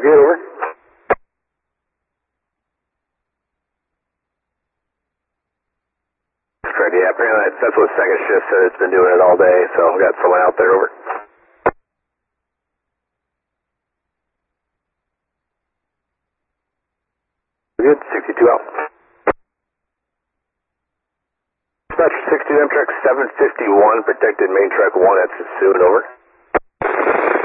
good, over. Correct, yeah, apparently that's what second shift said. It's been doing it all day, so we got someone out there, over. Good, 62 out. Dispatcher 62, Amtrak 751, protected main track 1 at Sassoon, over.